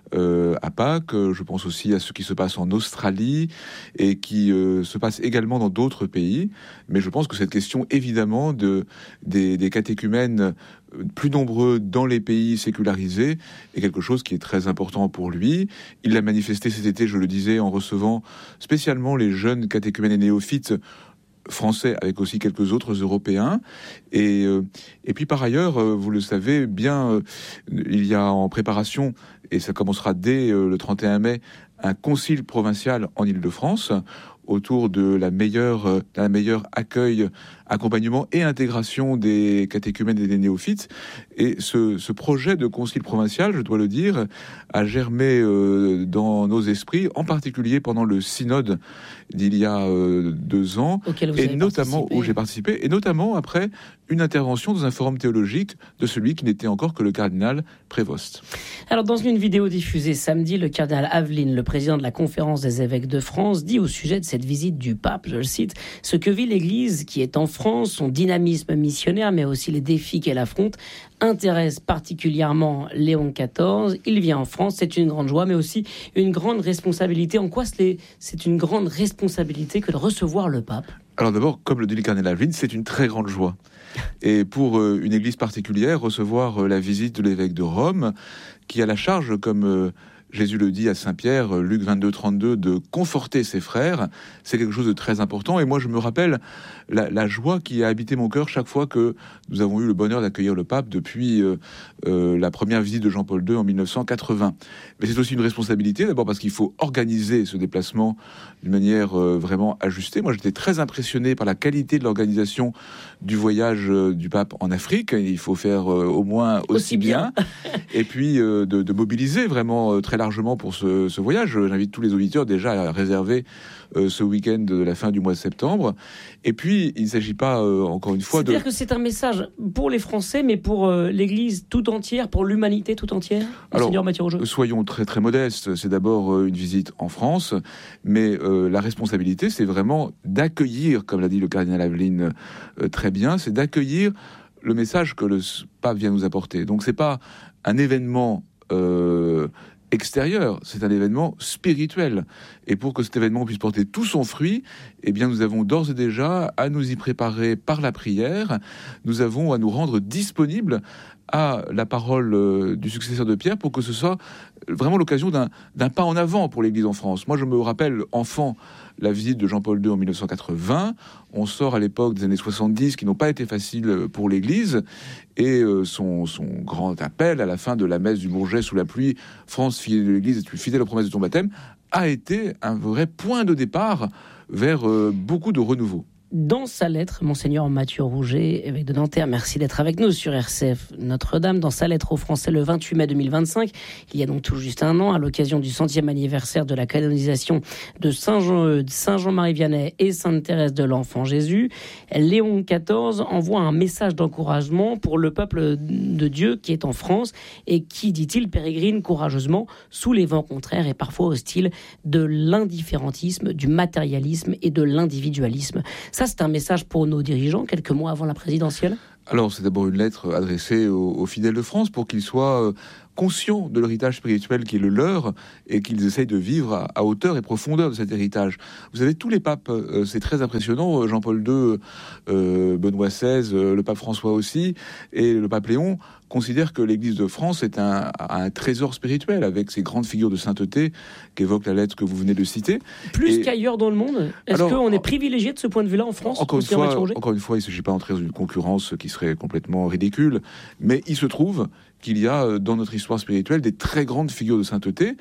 Speaker 16: à Pâques. Je pense aussi à ce qui se passe en Australie et qui se passe également dans d'autres pays. Mais je pense que cette question, évidemment, des catéchumènes plus nombreux dans les pays sécularisés est quelque chose qui est très important pour lui. Il l'a manifesté cet été, je le disais, en recevant spécialement les jeunes catéchumènes et néophytes français avec aussi quelques autres Européens. Et puis par ailleurs, vous le savez bien, il y a en préparation, et ça commencera dès le 31 mai, un concile provincial en Île-de-France autour de la meilleure accueil, accompagnement et intégration des catéchumènes et des néophytes. Et ce projet de concile provincial, je dois le dire, a germé dans nos esprits, en particulier pendant le synode d'il y a 2 ans, et notamment où j'ai participé, et notamment après une intervention dans un forum théologique de celui qui n'était encore que le cardinal Prévost.
Speaker 15: Alors dans une vidéo diffusée samedi, le cardinal Aveline, le président de la conférence des évêques de France, dit au sujet de cette visite du pape, je le cite, « Ce que vit l'Église qui est en France, son dynamisme missionnaire, mais aussi les défis qu'elle affronte, intéresse particulièrement Léon XIV. Il vient en France, c'est une grande joie, mais aussi une grande responsabilité. En quoi c'est une grande responsabilité que de recevoir le pape ?
Speaker 16: Alors d'abord, comme le dit le cardinal Aveline, c'est une très grande joie. Et pour une église particulière, recevoir la visite de l'évêque de Rome, qui a la charge, comme Jésus le dit à Saint-Pierre, Luc 22-32, de conforter ses frères, c'est quelque chose de très important. Et moi, je me rappelle la joie qui a habité mon cœur chaque fois que nous avons eu le bonheur d'accueillir le pape depuis la première visite de Jean-Paul II en 1980. Mais c'est aussi une responsabilité, d'abord parce qu'il faut organiser ce déplacement d'une manière vraiment ajustée. Moi, j'étais très impressionné par la qualité de l'organisation du voyage du pape en Afrique. Il faut faire au moins aussi bien. Et puis de mobiliser vraiment très largement pour ce voyage. J'invite tous les auditeurs déjà à réserver ce week-end de la fin du mois de septembre. Et puis, il ne s'agit pas, encore une fois,
Speaker 15: C'est-à-dire que c'est un message pour les Français, mais pour l'Église tout entière, pour l'humanité tout entière. Alors, Mathieu Rouget.
Speaker 16: Soyons très très modestes. C'est d'abord une visite en France, mais la responsabilité, c'est vraiment d'accueillir, comme l'a dit le cardinal Aveline très bien, c'est d'accueillir le message que le pape vient nous apporter. Donc, c'est pas un événement extérieur, c'est un événement spirituel. Et pour que cet événement puisse porter tout son fruit, eh bien, nous avons d'ores et déjà à nous y préparer par la prière. Nous avons à nous rendre disponibles à la parole du successeur de Pierre pour que ce soit vraiment l'occasion d'un pas en avant pour l'Église en France. Moi, je me rappelle, enfant, la visite de Jean-Paul II en 1980. On sort à l'époque des années 70 qui n'ont pas été faciles pour l'Église. Et son grand appel à la fin de la messe du Bourget sous la pluie, « France, fille de l'Église, es-tu fidèle aux promesses de ton baptême ?» a été un vrai point de départ vers beaucoup de renouveau.
Speaker 15: Dans sa lettre, Monseigneur Mathieu Rouget, évêque de Nanterre, merci d'être avec nous sur RCF Notre-Dame. Dans sa lettre aux Français le 28 mai 2025, il y a donc tout juste un an, à l'occasion du 100e anniversaire de la canonisation de Saint Jean-Marie Vianney et Sainte Thérèse de l'Enfant Jésus, Léon XIV envoie un message d'encouragement pour le peuple de Dieu qui est en France et qui, dit-il, pérégrine courageusement sous les vents contraires et parfois hostiles de l'indifférentisme, du matérialisme et de l'individualisme. Ça, c'est un message pour nos dirigeants, quelques mois avant la présidentielle.
Speaker 16: Alors, c'est d'abord une lettre adressée aux fidèles de France pour qu'ils soient conscients de l'héritage spirituel qui est le leur et qu'ils essayent de vivre à hauteur et profondeur de cet héritage. Vous savez, tous les papes, c'est très impressionnant, Jean-Paul II, Benoît XVI, le pape François aussi, et le pape Léon considèrent que l'Église de France est un trésor spirituel avec ses grandes figures de sainteté qu'évoque la lettre que vous venez de citer.
Speaker 15: Plus qu'ailleurs dans le monde. Est-ce qu'on est privilégié de ce point de vue-là en France?
Speaker 16: Encore une fois, il ne s'agit pas d'entrer dans une concurrence qui serait complètement ridicule, mais il se trouve qu'il y a dans notre histoire spirituelle des très grandes figures de sainteté,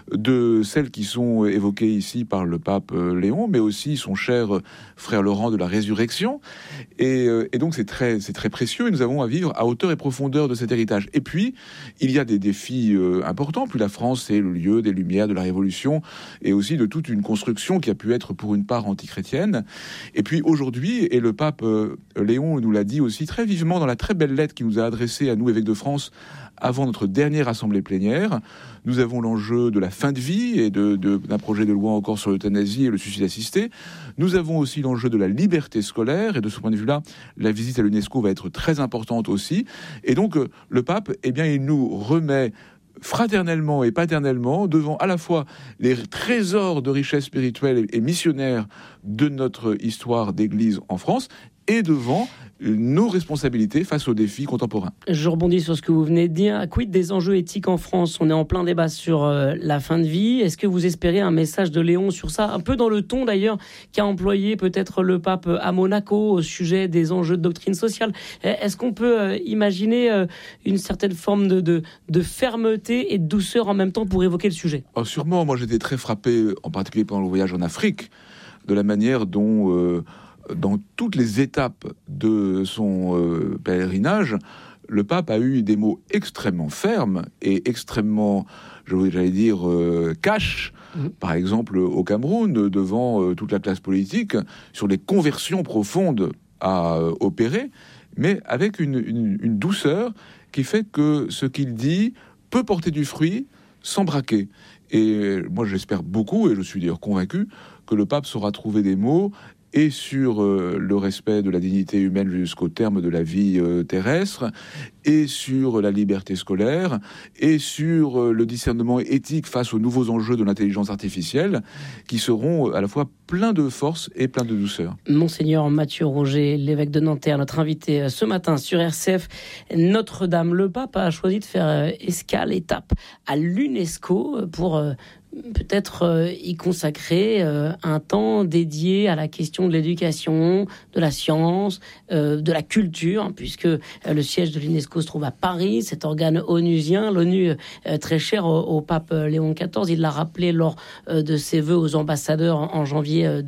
Speaker 16: de celles qui sont évoquées ici par le pape Léon, mais aussi son cher frère Laurent de la Résurrection. Et donc c'est très précieux et nous avons à vivre à hauteur et profondeur de cet héritage. Et puis, il y a des défis importants. Puis la France est le lieu des Lumières, de la Révolution et aussi de toute une construction qui a pu être pour une part antichrétienne. Et puis aujourd'hui, et le pape Léon nous l'a dit aussi très vivement dans la très belle lettre qu'il nous a adressée à nous, évêques de France, avant notre dernière assemblée plénière, nous avons l'enjeu de la fin de vie et d'un projet de loi encore sur l'euthanasie et le suicide assisté. Nous avons aussi l'enjeu de la liberté scolaire et de ce point de vue-là, la visite à l'UNESCO va être très importante aussi. Et donc, le pape, il nous remet fraternellement et paternellement devant à la fois les trésors de richesse spirituelle et missionnaire de notre histoire d'église en France et devant nos responsabilités face aux défis contemporains.
Speaker 15: Je rebondis sur ce que vous venez de dire. Quid des enjeux éthiques en France? On est en plein débat sur la fin de vie. Est-ce que vous espérez un message de Léon sur ça? Un peu dans le ton d'ailleurs qu'a employé peut-être le pape à Monaco au sujet des enjeux de doctrine sociale. Est-ce qu'on peut imaginer une certaine forme de fermeté et de douceur en même temps pour évoquer le sujet?
Speaker 16: Sûrement. Moi j'étais très frappé, en particulier pendant le voyage en Afrique, de la manière dont... dans toutes les étapes de son pèlerinage, le pape a eu des mots extrêmement fermes et extrêmement, j'allais dire, cash. Par exemple, au Cameroun, devant toute la classe politique, sur les conversions profondes à opérer, mais avec une douceur qui fait que ce qu'il dit peut porter du fruit sans braquer. Et moi, j'espère beaucoup, et je suis d'ailleurs convaincu, que le pape saura trouver des mots et sur le respect de la dignité humaine jusqu'au terme de la vie terrestre, et sur la liberté scolaire, et sur le discernement éthique face aux nouveaux enjeux de l'intelligence artificielle, qui seront à la fois pleins de force et pleins de douceur.
Speaker 15: Monseigneur Mathieu Rouget, l'évêque de Nanterre, notre invité ce matin sur RCF Notre-Dame. Le pape a choisi de faire étape à l'UNESCO pour... peut-être y consacrer un temps dédié à la question de l'éducation, de la science, de la culture, puisque le siège de l'UNESCO se trouve à Paris, cet organe onusien, l'ONU très cher au pape Léon XIV. Il l'a rappelé lors de ses vœux aux ambassadeurs en janvier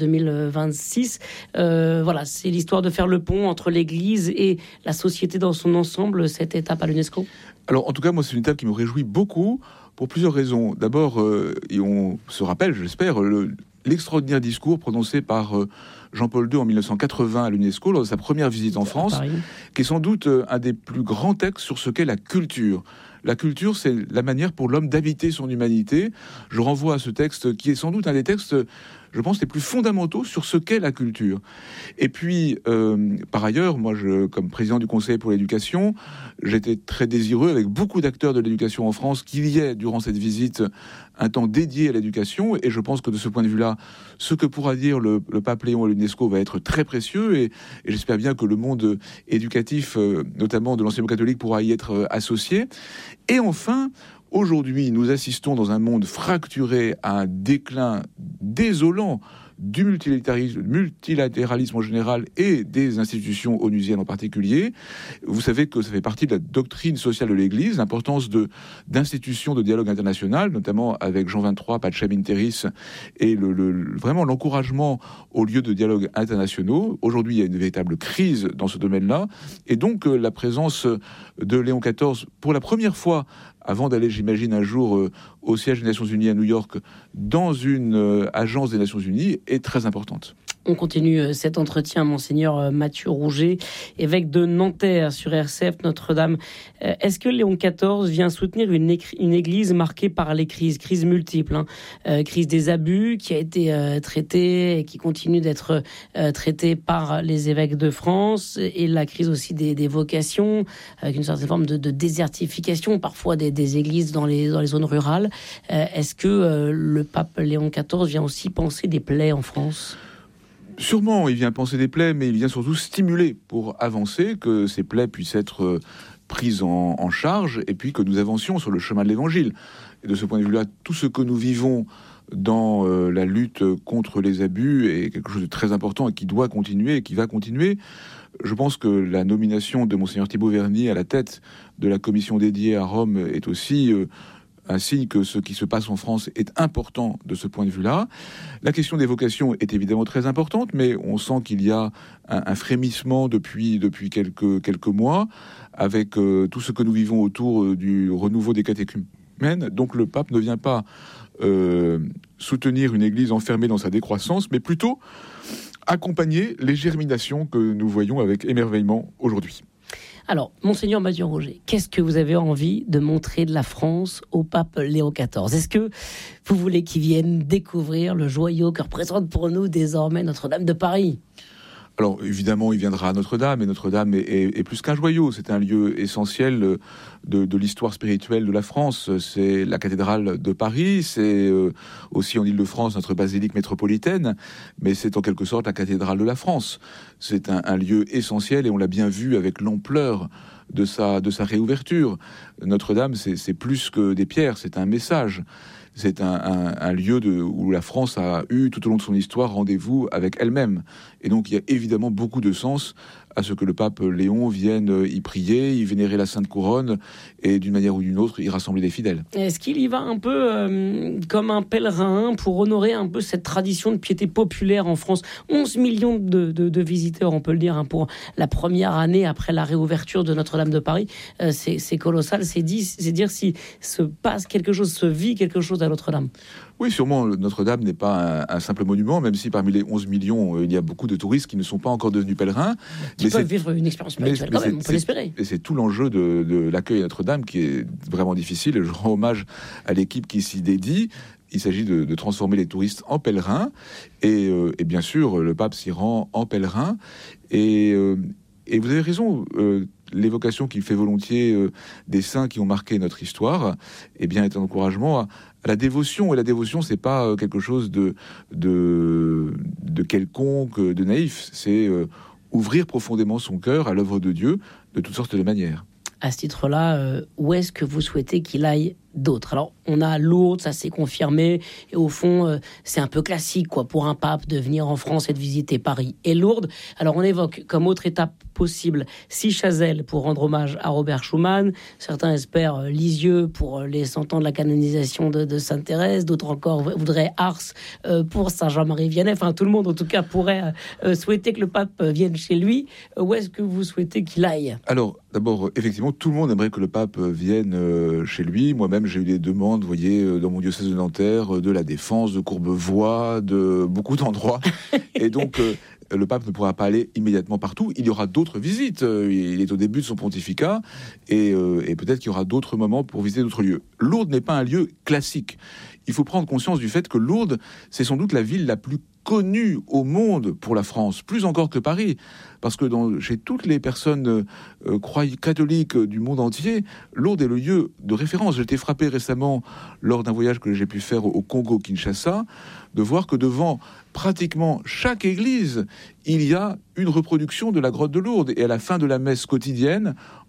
Speaker 15: 2026. Voilà, c'est l'histoire de faire le pont entre l'Église et la société dans son ensemble, cette étape à l'UNESCO.
Speaker 16: Alors, en tout cas, moi, c'est une étape qui me réjouit beaucoup, pour plusieurs raisons. D'abord, et on se rappelle, j'espère, l'extraordinaire discours prononcé par Jean-Paul II en 1980 à l'UNESCO lors de sa première visite en France, qui est sans doute un des plus grands textes sur ce qu'est la culture. La culture, c'est la manière pour l'homme d'habiter son humanité. Je renvoie à ce texte qui est sans doute un des textes, je pense, les plus fondamentaux sur ce qu'est la culture. Et puis, par ailleurs, moi, comme président du Conseil pour l'éducation, j'étais très désireux, avec beaucoup d'acteurs de l'éducation en France, qu'il y ait, durant cette visite, un temps dédié à l'éducation. Et je pense que de ce point de vue-là, ce que pourra dire le pape Léon à l'UNESCO va être très précieux. Et j'espère bien que le monde éducatif, notamment de l'enseignement catholique, pourra y être associé. Et enfin, Aujourd'hui, nous assistons dans un monde fracturé à un déclin désolant du multilatéralisme en général et des institutions onusiennes en particulier. Vous savez que ça fait partie de la doctrine sociale de l'Église, l'importance d'institutions de dialogue international, notamment avec Jean XXIII, Pacem in Terris, et vraiment l'encouragement aux lieux de dialogue internationaux. Aujourd'hui, il y a une véritable crise dans ce domaine-là, et donc la présence de Léon XIV, pour la première fois, avant d'aller, j'imagine, un jour au siège des Nations Unies à New York, dans une agence des Nations Unies, est très importante.
Speaker 15: On continue cet entretien, Monseigneur Mathieu Rouget, évêque de Nanterre sur RCF Notre-Dame. Est-ce que Léon XIV vient soutenir une église marquée par les crises multiples, crise des abus qui a été traitée et qui continue d'être traitée par les évêques de France, et la crise aussi des vocations, avec une certaine forme de désertification parfois des églises dans les zones rurales. Est-ce que le pape Léon XIV vient aussi panser des plaies en France ?
Speaker 16: Sûrement, il vient panser des plaies, mais il vient surtout stimuler pour avancer, que ces plaies puissent être prises en charge, et puis que nous avancions sur le chemin de l'Évangile. Et de ce point de vue-là, tout ce que nous vivons dans la lutte contre les abus est quelque chose de très important et qui doit continuer et qui va continuer. Je pense que la nomination de Monseigneur Thibault Verny à la tête de la commission dédiée à Rome est aussi un signe que ce qui se passe en France est important de ce point de vue-là. La question des vocations est évidemment très importante, mais on sent qu'il y a un frémissement depuis quelques mois, avec tout ce que nous vivons autour du renouveau des catéchumènes. Donc le pape ne vient pas soutenir une église enfermée dans sa décroissance, mais plutôt accompagner les germinations que nous voyons avec émerveillement aujourd'hui.
Speaker 15: Alors, Monseigneur Mathieu Rouget, qu'est-ce que vous avez envie de montrer de la France au pape Léon XIV ? Est-ce que vous voulez qu'il vienne découvrir le joyau que représente pour nous désormais Notre-Dame de Paris ?
Speaker 16: Alors, évidemment, il viendra à Notre-Dame, et Notre-Dame est plus qu'un joyau. C'est un lieu essentiel de l'histoire spirituelle de la France. C'est la cathédrale de Paris, c'est aussi en Île-de-France notre basilique métropolitaine, mais c'est en quelque sorte la cathédrale de la France. C'est un lieu essentiel, et on l'a bien vu avec l'ampleur de sa réouverture. Notre-Dame, c'est plus que des pierres, c'est un message. C'est un lieu où la France a eu tout au long de son histoire rendez-vous avec elle-même. Et donc il y a évidemment beaucoup de sens à ce que le pape Léon vienne y prier, y vénérer la Sainte Couronne et d'une manière ou d'une autre y rassembler des fidèles.
Speaker 15: Est-ce qu'il y va un peu comme un pèlerin pour honorer un peu cette tradition de piété populaire en France ? 11 millions de visiteurs, on peut le dire, pour la première année après la réouverture de Notre-Dame de Paris. C'est colossal, c'est dire si se passe quelque chose, se vit quelque chose à Notre-Dame.
Speaker 16: Oui, sûrement, Notre-Dame n'est pas un simple monument, même si parmi les 11 millions, il y a beaucoup de touristes qui ne sont pas encore devenus pèlerins.
Speaker 15: Qui peuvent vivre une expérience spirituelle quand même, on peut l'espérer.
Speaker 16: Et c'est tout l'enjeu de l'accueil à Notre-Dame qui est vraiment difficile. Et je rends hommage à l'équipe qui s'y dédie. Il s'agit de transformer les touristes en pèlerins. Et bien sûr, le pape s'y rend en pèlerin. Et vous avez raison, l'évocation qu'il fait volontiers des saints qui ont marqué notre histoire, eh bien, est un encouragement à la dévotion. Et la dévotion, c'est pas quelque chose de quelconque, de naïf. C'est ouvrir profondément son cœur à l'œuvre de Dieu de toutes sortes de manières.
Speaker 15: À ce titre-là, où est-ce que vous souhaitez qu'il aille d'autres ? Alors, on a Lourdes, ça s'est confirmé, et au fond, c'est un peu classique, pour un pape de venir en France et de visiter Paris et Lourdes. Alors, on évoque comme autre étape possible Chazelles pour rendre hommage à Robert Schuman. Certains espèrent Lisieux pour les 100 ans de la canonisation de Sainte Thérèse. D'autres encore voudraient Ars pour Saint Jean-Marie Vianney. Enfin, tout le monde, en tout cas, pourrait souhaiter que le pape vienne chez lui. Où est-ce que vous souhaitez qu'il aille ?
Speaker 16: Alors, d'abord, effectivement, tout le monde aimerait que le pape vienne chez lui. Moi-même, j'ai eu des demandes, vous voyez, dans mon diocèse de Nanterre, de la Défense, de Courbevoie, de beaucoup d'endroits. Et donc, le pape ne pourra pas aller immédiatement partout. Il y aura d'autres visites. Il est au début de son pontificat. Et peut-être qu'il y aura d'autres moments pour visiter d'autres lieux. Lourdes n'est pas un lieu classique. Il faut prendre conscience du fait que Lourdes, c'est sans doute la ville la plus connue au monde pour la France, plus encore que Paris, parce que chez toutes les personnes catholiques du monde entier, Lourdes est le lieu de référence. J'ai été frappé récemment, lors d'un voyage que j'ai pu faire au Congo-Kinshasa, de voir que devant pratiquement chaque église, il y a une reproduction de la grotte de Lourdes. Et à la fin de la messe quotidienne,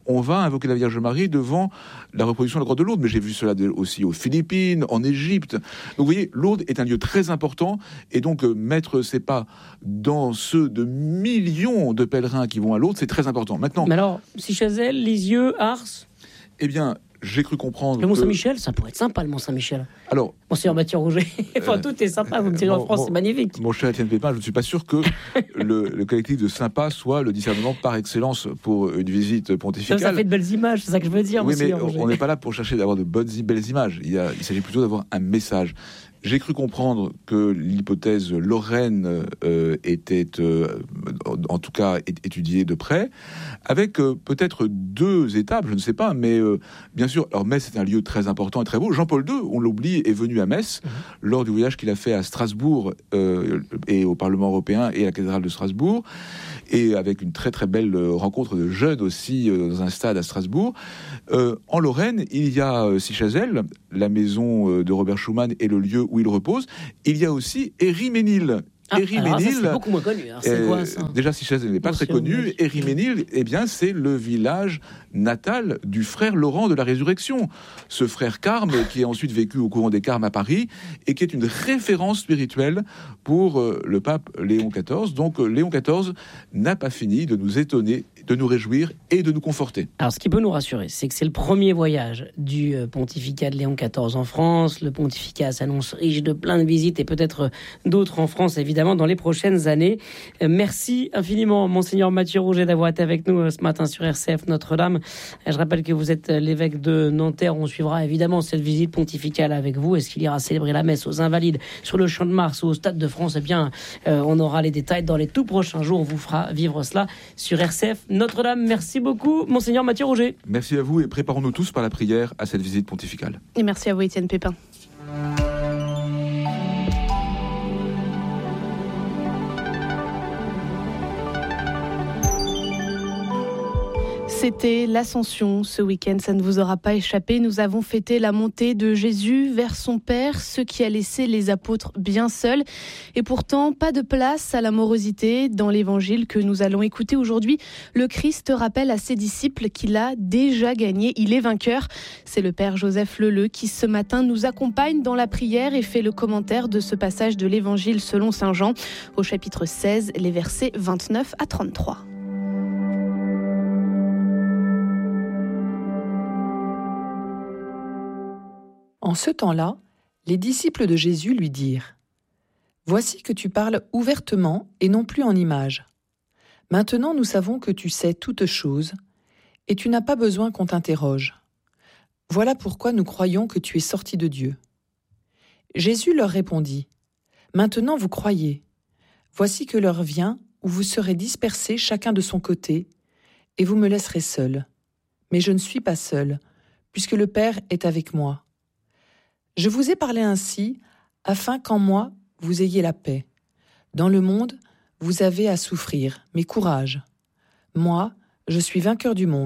Speaker 16: on va invoquer la Vierge Marie devant la reproduction de la grotte de Lourdes. Mais j'ai vu cela aussi aux Philippines, en Égypte. Donc vous voyez, Lourdes est un lieu très important, et donc mettre ses pas dans ceux de millions de pèlerins qui vont à Lourdes, c'est très important. Maintenant,
Speaker 15: mais alors, Sichazel, Lisieux, Ars,
Speaker 16: eh bien, j'ai cru comprendre
Speaker 15: le Mont-Saint-Michel, ça pourrait être sympa, le Mont-Saint-Michel.
Speaker 16: Alors,
Speaker 15: Monseigneur Mathieu Rouget, enfin, tout est sympa, vous me direz en France, c'est magnifique.
Speaker 16: Mon cher Étienne Pépin, je ne suis pas sûr que le collectif de Saint-Pas soit le discernement par excellence pour une visite pontificale.
Speaker 15: Ça fait de belles images, c'est ça que je veux dire.
Speaker 16: Oui, mais on n'est pas là pour chercher d'avoir de belles images. Il s'agit plutôt d'avoir un message. J'ai cru comprendre que l'hypothèse lorraine était, en tout cas, étudiée de près, avec peut-être 2 étapes, je ne sais pas, mais bien sûr, alors Metz est un lieu très important et très beau. Jean-Paul II, on l'oublie, est venu à Metz lors du voyage qu'il a fait à Strasbourg et au Parlement européen et à la cathédrale de Strasbourg, et avec une très très belle rencontre de jeunes aussi dans un stade à Strasbourg. En Lorraine, il y a Sichazel, la maison de Robert Schumann et le lieu où il repose. Il y a aussi Ériménil.
Speaker 15: Ériménil, c'est beaucoup moins connu. Alors, c'est quoi, ça ?
Speaker 16: Déjà, Sichazel n'est pas très connu. Ériménil, eh bien, c'est le village natal du frère Laurent de la Résurrection. Ce frère carme qui a ensuite vécu au couvent des Carmes à Paris et qui est une référence spirituelle pour le pape Léon XIV. Donc, Léon XIV n'a pas fini de nous étonner, de nous réjouir et de nous conforter.
Speaker 15: Alors, ce qui peut nous rassurer, c'est que c'est le premier voyage du pontificat de Léon XIV en France. Le pontificat s'annonce riche de plein de visites et peut-être d'autres en France, évidemment, dans les prochaines années. Merci infiniment, Monseigneur Mathieu Rouget, d'avoir été avec nous ce matin sur RCF Notre-Dame. Je rappelle que vous êtes l'évêque de Nanterre. On suivra évidemment cette visite pontificale avec vous. Est-ce qu'il ira célébrer la messe aux Invalides, sur le Champ de Mars ou au Stade de France ? Eh bien, on aura les détails dans les tout prochains jours. On vous fera vivre cela sur RCF Notre-Dame. Merci beaucoup, Monseigneur Mathieu Rouget.
Speaker 16: Merci à vous et préparons-nous tous par la prière à cette visite pontificale.
Speaker 4: Et merci à vous, Étienne Pépin. C'était l'Ascension ce week-end, ça ne vous aura pas échappé. Nous avons fêté la montée de Jésus vers son Père, ce qui a laissé les apôtres bien seuls. Et pourtant, pas de place à la morosité. Dans l'évangile que nous allons écouter aujourd'hui, le Christ rappelle à ses disciples qu'il a déjà gagné, il est vainqueur. C'est le Père Joseph Leleu qui ce matin nous accompagne dans la prière et fait le commentaire de ce passage de l'évangile selon saint Jean, au chapitre 16, les versets 29 à 33.
Speaker 17: En ce temps-là, les disciples de Jésus lui dirent : « Voici que tu parles ouvertement et non plus en images. Maintenant nous savons que tu sais toutes choses, et tu n'as pas besoin qu'on t'interroge. Voilà pourquoi nous croyons que tu es sorti de Dieu. » Jésus leur répondit : « Maintenant vous croyez. Voici que l'heure vient où vous serez dispersés chacun de son côté, et vous me laisserez seul. Mais je ne suis pas seul, puisque le Père est avec moi. Je vous ai parlé ainsi, afin qu'en moi, vous ayez la paix. Dans le monde, vous avez à souffrir, mais courage. Moi, je suis vainqueur du monde. »